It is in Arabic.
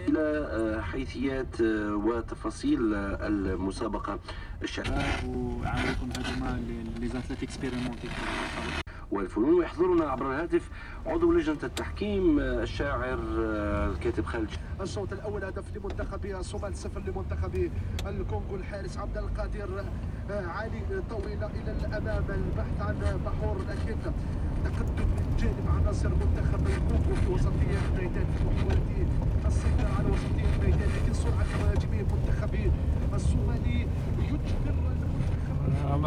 إلى حيثيات وتفاصيل المسابقة الشعبية وعليكم هذوما لي زاتليت اكسبيريمونتي. والفنون. يحضرنا عبر الهاتف عضو لجنة التحكيم الشاعر الكاتب خالد. الشوط الأول هدف لمنتخب الصومال، 0 لمنتخب الكونغو. الحارس عبد القادر علي طويلة إلى الأمام، البحث عن بحور، لكن تقدم من جانب عناصر منتخب الكونغو في وسطية الميدان في محاولة السيطرة على وسطية الميدان، لكن سرعة مهاجمي المنتخب الصومالي